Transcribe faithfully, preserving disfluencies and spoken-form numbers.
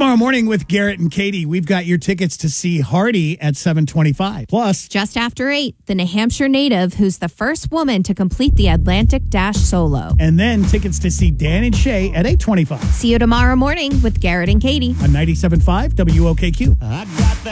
Tomorrow morning with Garrett and Katie, we've got your tickets to see Hardy at seven twenty-five. Plus, just after eight, the New Hampshire native who's the first woman to complete the Atlantic Dash solo. And then tickets to see Dan and Shay at eight twenty-five. See you tomorrow morning with Garrett and Katie on ninety-seven point five W O K Q.